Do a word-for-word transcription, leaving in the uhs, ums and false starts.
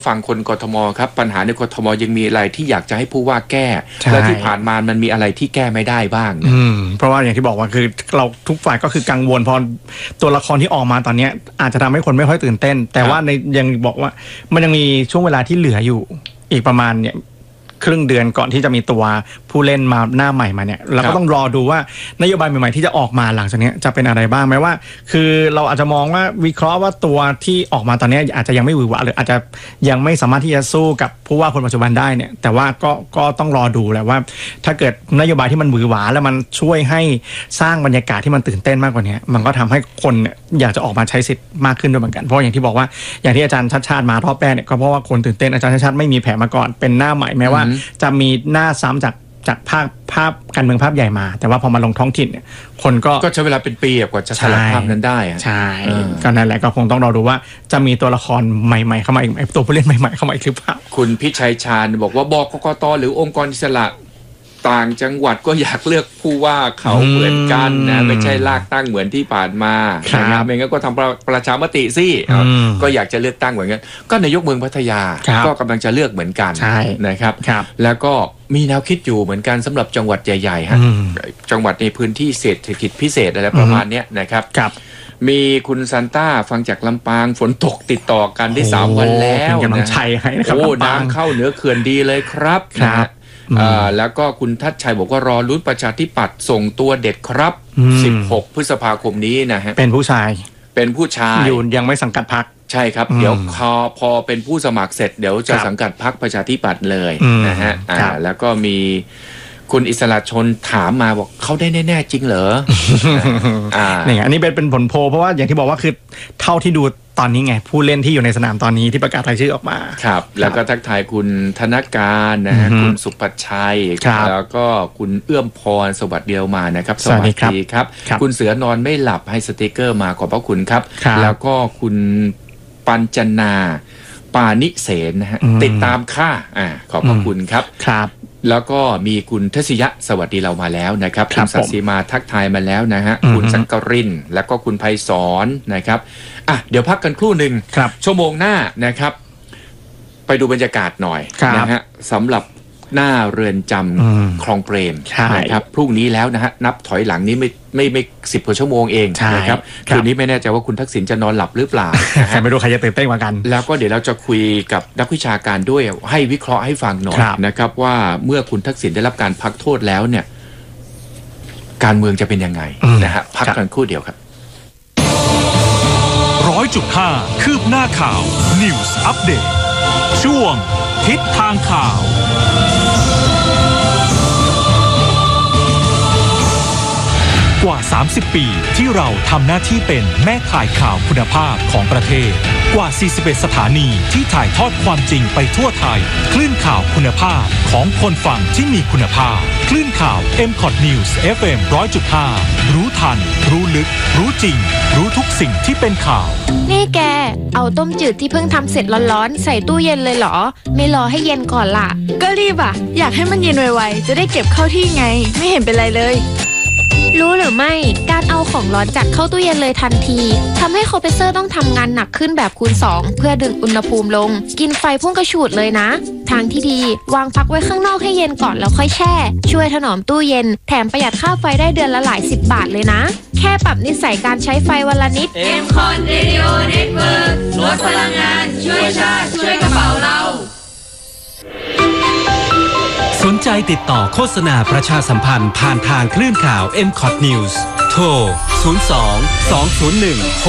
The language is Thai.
ฟังคนกทมครับปัญหาในกทมยังมีอะไรที่อยากจะให้ผู้ว่าแก้และที่ผ่านมามันมีอะไรที่แก้ไม่ได้บ้างอืมเพราะว่าอย่างที่บอกว่าคือเราทุกฝ่ายก็คือกังวลพอตัวละครที่ออกมาตอนนี้อาจจะทำให้คนไม่ค่อยตื่นเต้นแต่ว่าในยังบอกว่ามันยังมีช่วงเวลาที่เหลืออยู่อีกประมาณเนี่ยครึ่งเดือนก่อนที่จะมีตัวผู้เล่นมาหน้าใหม่มาเนี่ยเราก็ต้องรอดูว่านโยบายใหม่ๆที่จะออกมาหลังจากนี้จะเป็นอะไรบ้างไหมว่าคือเราอาจจะมองว่าวิเคราะห์ว่าตัวที่ออกมาตอนนี้อาจจะยังไม่หวือหวาหรืออาจจะยังไม่สามารถที่จะสู้กับผู้ว่าคนปัจจุบันได้เนี่ยแต่ว่าก็ก็ต้องรอดูแหละว่าถ้าเกิดนโยบายที่มันหวือหวาแล้วมันช่วยให้สร้างบรรยากาศที่มันตื่นเต้นมากกว่านี้มันก็ทำให้คนเนี่ยอยากจะออกมาใช้สิทธิ์มากขึ้นด้วยเหมือนกันเพราะอย่างที่บอกว่าอย่างที่อาจารย์ชัดชาติมารอบแรกเนี่ยก็เพราะว่าคนตื่นเต้นอาจารย์ชัดชาติไม่มีแผนมาก่อนเป็นหน้าใหม่แม้ว่าจะมีหน้าซ้ำจากจากภาพภาพการเมืองภาพใหญ่มาแต่ว่าพอมาลงท้องถิ่นเนี่ยคนก็ก็ใช้เวลาเป็นปีกว่าจะสลัดภาพนั้นได้ใช่ก็นั่นแหละก็คงต้องรอดูว่าจะมีตัวละครใหม่ๆเข้ามาอีกไหมตัวผู้เล่นใหม่ๆเข้ามาอีกหรือเปล่าคุณพิชัยชาญบอกว่าบกกตหรือองค์กรอิสระต่างจังหวัดก็อยากเลือกผู้ว่าเขาเหมือนกันนะไม่ใช่ลากตั้งเหมือนที่ผ่านมานะครับไม่งั้นก็ทำประประชามติสิก็อยากจะเลือกตั้งเหมือนกันก็นายกเมืองพัทยาก็กำลังจะเลือกเหมือนกันนะครับแล้วก็มีแนวคิดอยู่เหมือนกันสำหรับจังหวัดใหญ่ๆฮะจังหวัดในพื้นที่เศรษฐกิจพิเศษอะไรประมาณนี้นะครับมีคุณซันต้าฟังจากลำปางฝนตกติดต่อกันได้สามวันแล้วกำลังชัยให้นะครับโอ้น้ำเข้าเหนือเขื่อนดีเลยครับนะแล้วก็คุณทัชชัยบอกว่ารอลุ้นประชาธิปัตย์ส่งตัวเด็ดครับสิบหกพฤษภาคมนี้นะฮะเป็นผู้ชายเป็นผู้ชายอยู่ยังไม่สังกัดพรรคใช่ครับเดี๋ยวพอพอเป็นผู้สมัครเสร็จเดี๋ยวจะสังกัดพรรคประชาธิปัตย์เลยนะฮะแล้วก็มีคุณอิสระชนถามมาบอกเขาได้แน่ๆจริงเหรออ่าเนี่ยอันนี้เป็นเป็นผลโพลเพราะว่าอย่างที่บอกว่าคือเท่าที่ดูตอนนี้ไงผู้เล่นที่อยู่ในสนามตอนนี้ที่ประกาศรายชื่อออกมาครับแล้วก็ทักทายคุณธนการนะฮะคุณสุปัชชัยแล้วก็คุณเอื้อมพรสวัสดิ์เดียวมานะครับสวัสดีครับคุณเสือนอนไม่หลับให้สติกเกอร์มาขอบพระคุณครับแล้วก็คุณปัญจนาปานิเสนนะฮะติดตามค่าอ่าขอบพระคุณครับครับแล้วก็มีคุณทศยะสวัสดีเรามาแล้วนะครับคุณศศิมาทักทายมาแล้วนะฮะคุณสังกรินแล้วก็คุณไพศรนะครับอ่ะเดี๋ยวพักกันครู่หนึ่งชั่วโมงหน้านะครับไปดูบรรยากาศหน่อยนะฮะสำหรับหน้าเรือนจำคลองเปรมนะครับพรุ่งนี้แล้วนะฮะนับถอยหลังนี้ไม่ไม่ไม่สิบกว่าชั่วโมงเองนะครับคืนนี้ไม่แน่ใจว่าคุณทักษิณจะนอนหลับหรือเปล่าไม่รู้ใครจะตื่นเต้นกว่ากันแล้วก็เดี๋ยวเราจะคุยกับนักวิชาการด้วยให้วิเคราะห์ให้ฟังหน่อยนะครับว่าเมื่อคุณทักษิณได้รับการพักโทษแล้วเนี่ยการเมืองจะเป็นยังไงนะฮะพักกันครู่เดียวครับร้อยจุดห้าคืบหน้าข่าว News Update ช่วงทิศทางข่าวกว่าสามสิบปีที่เราทำหน้าที่เป็นแม่ข่ายข่าวคุณภาพของประเทศกว่าสี่สิบเอ็ดสถานีที่ถ่ายทอดความจริงไปทั่วไทยคลื่นข่าวคุณภาพของคนฟังที่มีคุณภาพคลื่นข่าว เอ็ม คอท News เอฟ เอ็ม หนึ่งร้อยจุดห้า รู้ทันรู้ลึกรู้จริงรู้ทุกสิ่งที่เป็นข่าวนี่แกเอาต้มจืดที่เพิ่งทำเสร็จร้อนๆใส่ตู้เย็นเลยเหรอไม่รอให้เย็นก่อนล่ะก็รีบอ่ะอยากให้มันเย็นไวๆจะได้เก็บเข้าที่ไงไม่เห็นเป็นไรเลยรู้หรือไม่การเอาของร้อนจัดเข้าตู้เย็นเลยทันทีทำให้คอมเพรสเซอร์ต้องทำงานหนักขึ้นแบบคูณสองเพื่อดึงอุณหภูมิลงกินไฟพุ่งกระฉูดเลยนะทางที่ดีวางพักไว้ข้างนอกให้เย็นก่อนแล้วค่อยแช่ช่วยถนอมตู้เย็นแถมประหยัดค่าไฟได้เดือนละหลายสิบบาทเลยนะแค่ปรับนิสัยการใช้ไฟวันละนิดเอ็ม คอท Radio Network ลดพลังงานช่วยชาติช่วยกระเป๋าเราสนใจติดต่อโฆษณาประชาสัมพันธ์ผ่านทางคลื่นข่าว เอ็ม คอท News โทร ศูนย์ สอง สอง ศูนย์ หนึ่ง ห